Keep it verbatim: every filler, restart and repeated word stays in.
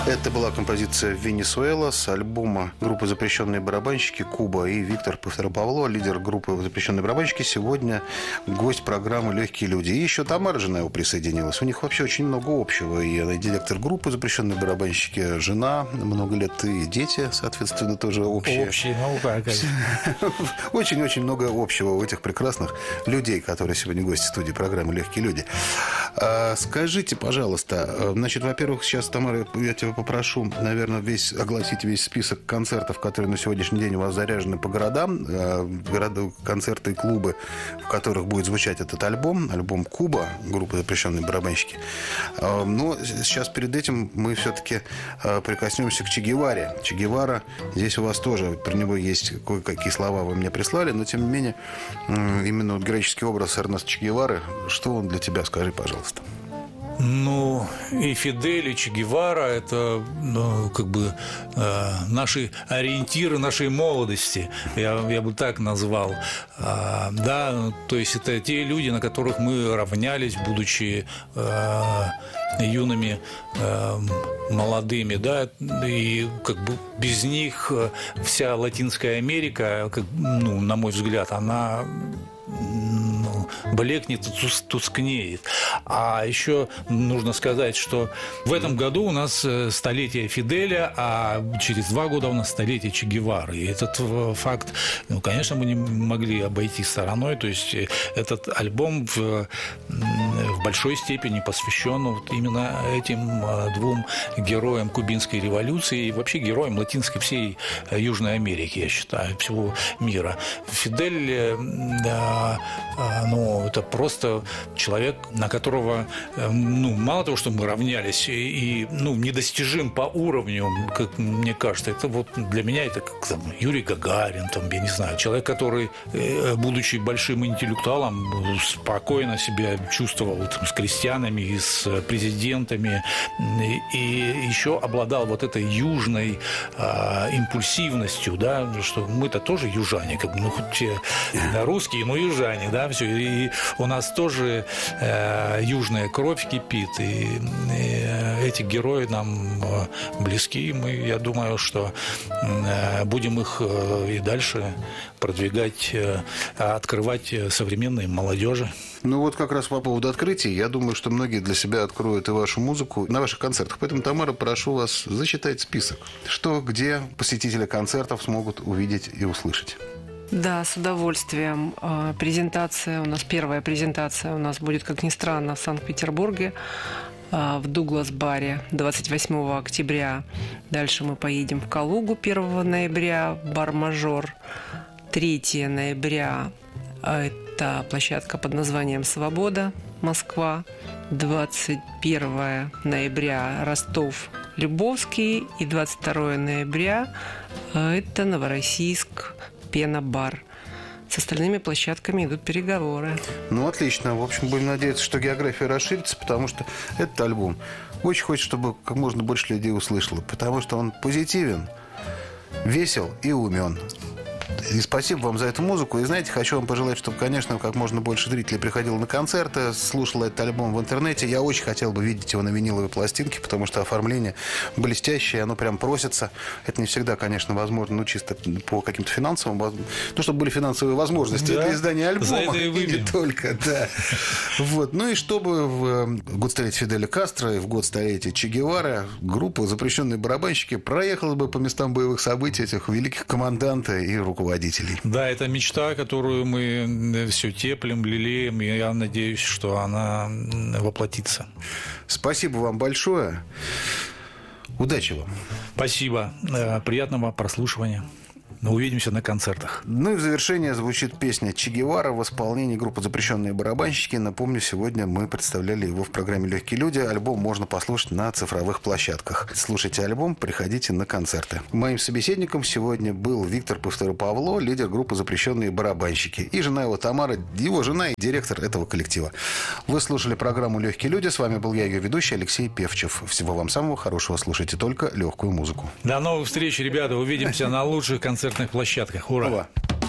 Это была композиция «Венесуэла» с альбома группы «Запрещенные барабанщики» Куба и Виктор Павло, лидер группы «Запрещенные барабанщики». Сегодня гость программы «Легкие люди». И еще Тамара, жена его, присоединилась. У них вообще очень много общего. И она директор группы «Запрещенные барабанщики», жена, много лет, и дети, соответственно, тоже общие. Общие, ну как. Очень-очень много общего у этих прекрасных людей, которые сегодня гости студии программы «Легкие люди». Скажите, пожалуйста, значит, во-первых, сейчас, Тамара, я тебя попрошу, наверное, весь, огласить весь список концертов, которые на сегодняшний день у вас заряжены по городам, города, концерты и клубы, в которых будет звучать этот альбом, альбом «Куба», группы «Запрещенные барабанщики». Но сейчас перед этим мы все-таки прикоснемся к Че Геваре. Че Гевара, здесь у вас тоже, про него есть кое-какие слова, вы мне прислали, но, тем не менее, именно вот героический образ Эрнеста Че Гевары, что он для тебя, скажи, пожалуйста. Ну, и Фидель, и Че Гевара – это, ну, как бы э, наши ориентиры нашей молодости, я, я бы так назвал. А, да, то есть это те люди, на которых мы равнялись, будучи э, юными, э, молодыми, да, и как бы без них вся Латинская Америка, как, ну, на мой взгляд, она блекнет и тускнеет. А еще нужно сказать, что в этом году у нас столетие Фиделя, а через два года у нас столетие Че Гевары. И этот факт, ну, конечно, мы не могли обойти стороной. То есть этот альбом в, в большой степени посвящен вот именно этим двум героям кубинской революции и вообще героям латинской всей Южной Америки, я считаю, всего мира. Фидель, да, ну, это просто человек, на которого, ну, мало того, что мы равнялись, и, ну, недостижим по уровню, как мне кажется, это вот для меня это как там, Юрий Гагарин, там, я не знаю, человек, который, будучи большим интеллектуалом, спокойно себя чувствовал там, с крестьянами и с президентами, и, и еще обладал вот этой южной а, импульсивностью, да, что мы-то тоже южане, как бы, ну, хоть русские, но южане, да, все, и у нас тоже э, южная кровь кипит, и, и эти герои нам близки. Мы, я думаю, что э, будем их э, и дальше продвигать, э, открывать современной молодежи. Ну вот как раз по поводу открытий, я думаю, что многие для себя откроют и вашу музыку на ваших концертах. Поэтому, Тамара, прошу вас зачитать список. Что, где посетители концертов смогут увидеть и услышать? Да, с удовольствием. Презентация у нас, первая презентация у нас будет, как ни странно, в Санкт-Петербурге, в Дуглас-баре двадцать восьмого октября. Дальше мы поедем в Калугу первого ноября, бар «Мажор». третьего ноября это площадка под названием «Свобода», Москва. двадцать первого ноября Ростов, Любовский. И двадцать второго ноября это Новороссийск, Пена-бар. С остальными площадками идут переговоры. Ну, отлично. В общем, будем надеяться, что география расширится, потому что этот альбом очень хочет, чтобы как можно больше людей услышало, потому что он позитивен, весел и умен. И спасибо вам за эту музыку. И, знаете, хочу вам пожелать, чтобы, конечно, как можно больше зрителей приходило на концерты, слушало этот альбом в интернете. Я очень хотел бы видеть его на виниловой пластинке, потому что оформление блестящее, оно прям просится. Это не всегда, конечно, возможно, ну, чисто по каким-то финансовым, ну, чтобы были финансовые возможности да, для издания альбома. и, и не только, да. Вот. Ну и чтобы в год столетия Фиделя Кастро и в год столетия Че Гевары группа «Запрещенные барабанщики» проехала бы по местам боевых событий этих великих команданта и руководителей. Да, это мечта, которую мы все теплим, лелеем, и я надеюсь, что она воплотится. Спасибо вам большое. Удачи вам. Спасибо. Приятного прослушивания. Увидимся на концертах. Ну и в завершение звучит песня Че Гевара в исполнении группы «Запрещенные барабанщики». Напомню, сегодня мы представляли его в программе «Легкие люди». Альбом можно послушать на цифровых площадках. Слушайте альбом, приходите на концерты. Моим собеседником сегодня был Виктор Павло, лидер группы «Запрещенные барабанщики». И жена его Тамара, его жена и директор этого коллектива. Вы слушали программу «Легкие люди». С вами был я, ее ведущий Алексей Певчев. Всего вам самого хорошего. Слушайте только легкую музыку. До новых встреч, ребята. Увидимся на лучших концертах площадках. Ура! Ура.